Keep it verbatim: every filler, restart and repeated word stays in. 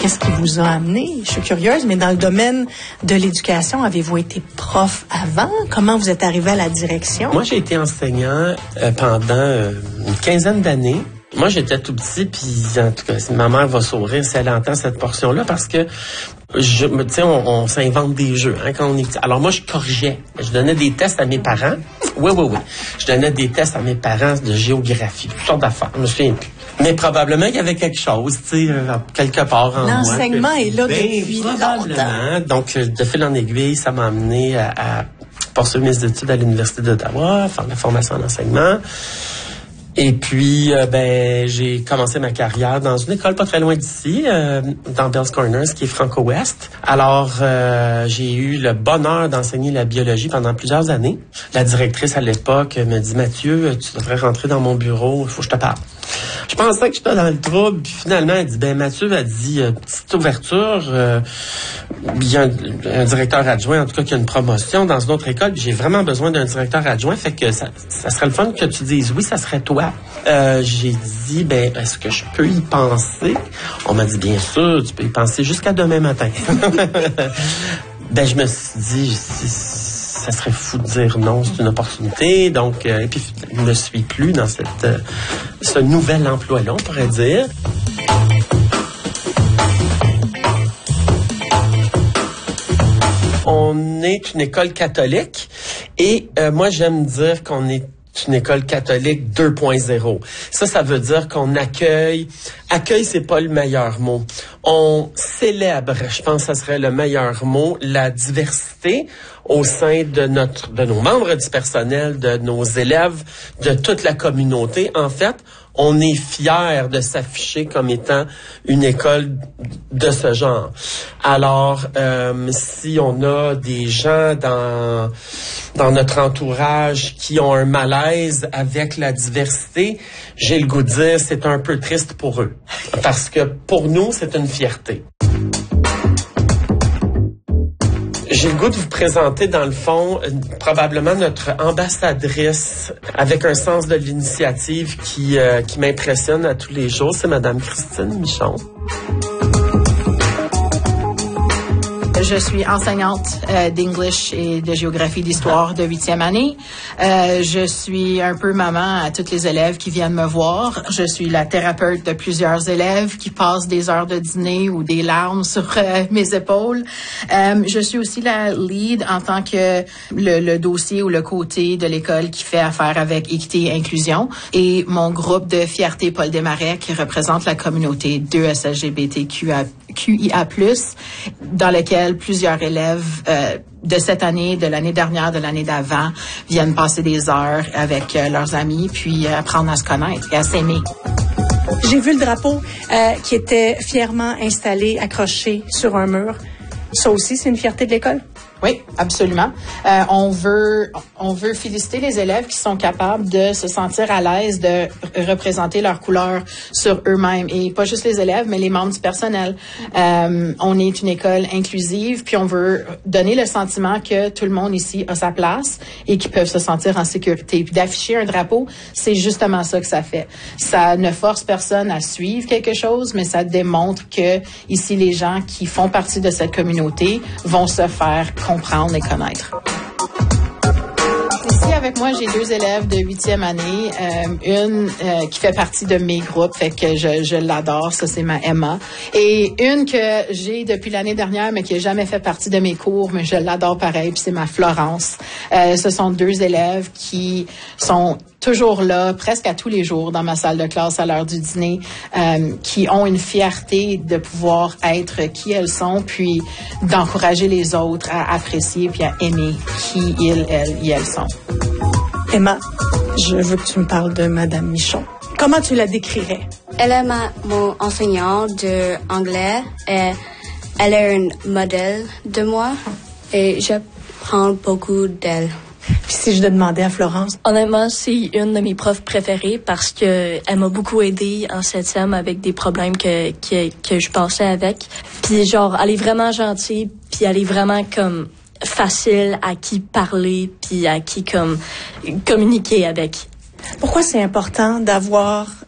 Qu'est-ce qui vous a amené? Je suis curieuse, mais dans le domaine de l'éducation, avez-vous été prof avant? Comment vous êtes arrivé à la direction? Moi, j'ai été enseignant euh, pendant euh, une quinzaine d'années. Moi, j'étais tout petit, puis en tout cas, ma mère va sourire si elle entend cette portion-là, parce que, je, tu sais, on, on s'invente des jeux hein, quand on est petit. Alors moi, je corrigeais. Je donnais des tests à mes parents. Oui, oui, oui. Je donnais des tests à mes parents de géographie, toutes sortes d'affaires. Je me souviens plus. Mais probablement qu'il y avait quelque chose, tu sais, quelque part en moi. L'enseignement est là depuis longtemps. Donc, de fil en aiguille, ça m'a amené à, à poursuivre mes études à l'Université d'Ottawa, faire de la formation en enseignement. Et puis, euh, ben, j'ai commencé ma carrière dans une école pas très loin d'ici, euh, dans Bell's Corners, qui est Franco-Ouest. Alors, euh, j'ai eu le bonheur d'enseigner la biologie pendant plusieurs années. La directrice à l'époque me dit « Mathieu, tu devrais rentrer dans mon bureau, il faut que je te parle. » Je pensais que j'étais dans le trouble, puis finalement, elle dit « Ben, Mathieu, elle dit, euh, petite ouverture, euh, il y a un, un directeur adjoint, en tout cas, qui a une promotion dans une autre école, puis j'ai vraiment besoin d'un directeur adjoint, fait que ça, ça serait le fun que tu dises oui, ça serait toi. » Euh, j'ai dit, ben, est-ce que je peux y penser? On m'a dit, bien sûr, tu peux y penser jusqu'à demain matin. Ben, je me suis dit, ça serait fou de dire non, c'est une opportunité. Donc, euh, et puis, je ne suis plus dans cette, euh, ce nouvel emploi-là, on pourrait dire. On est une école catholique et euh, moi, j'aime dire qu'on est une école catholique deux point zéro. Ça, ça veut dire qu'on accueille... Accueil, c'est pas le meilleur mot. On célèbre, je pense que ça serait le meilleur mot, la diversité au sein de notre, de nos membres du personnel, de nos élèves, de toute la communauté. En fait, on est fiers de s'afficher comme étant une école de ce genre. Alors, euh, si on a des gens dans, dans notre entourage qui ont un malaise avec la diversité, j'ai le goût de dire c'est un peu triste pour eux. Parce que pour nous, c'est une fierté. J'ai le goût de vous présenter, dans le fond, probablement notre ambassadrice avec un sens de l'initiative qui, euh, qui m'impressionne à tous les jours. C'est Madame Christine Michon. Je suis enseignante euh, d'English et de géographie d'histoire de huitième année. Euh, je suis un peu maman à tous les élèves qui viennent me voir. Je suis la thérapeute de plusieurs élèves qui passent des heures de dîner ou des larmes sur euh, mes épaules. Euh, je suis aussi la lead en tant que le, le dossier ou le côté de l'école qui fait affaire avec équité et inclusion. Et mon groupe de fierté Paul Desmarais qui représente la communauté deux S L G B T Q I A plus, dans lequel plusieurs élèves euh, de cette année, de l'année dernière, de l'année d'avant, viennent passer des heures avec euh, leurs amis, puis euh, apprendre à se connaître et à s'aimer. J'ai vu le drapeau euh, qui était fièrement installé, accroché sur un mur. Ça aussi, c'est une fierté de l'école? Oui, absolument. Euh, on veut, on veut féliciter les élèves qui sont capables de se sentir à l'aise de représenter leur couleur sur eux-mêmes, et pas juste les élèves, mais les membres du personnel. Euh, on est une école inclusive, puis on veut donner le sentiment que tout le monde ici a sa place et qu'ils peuvent se sentir en sécurité. Puis d'afficher un drapeau, c'est justement ça que ça fait. Ça ne force personne à suivre quelque chose, mais ça démontre que ici les gens qui font partie de cette communauté vont se faire comprendre et connaître. Ici, avec moi, j'ai deux élèves de huitième année. Euh, une euh, qui fait partie de mes groupes, fait que je, je l'adore. Ça, c'est ma Emma. Et une que j'ai depuis l'année dernière, mais qui n'a jamais fait partie de mes cours, mais je l'adore pareil, puis c'est ma Florence. Euh, ce sont deux élèves qui sont toujours là, presque à tous les jours dans ma salle de classe à l'heure du dîner, euh, qui ont une fierté de pouvoir être qui elles sont, puis d'encourager les autres à apprécier puis à aimer qui ils, elles et elles sont. Emma, je veux que tu me parles de Madame Michon. Comment tu la décrirais? Elle est ma, mon enseignante d'anglais et elle est un modèle de moi et j'apprends beaucoup d'elle. Puis si je te demandais à Florence? Honnêtement, c'est une de mes profs préférées parce que elle m'a beaucoup aidée en septième avec des problèmes que, que, que je passais avec. Puis genre, elle est vraiment gentille, puis elle est vraiment comme facile à qui parler, puis à qui comme communiquer avec. Pourquoi c'est important d'avoir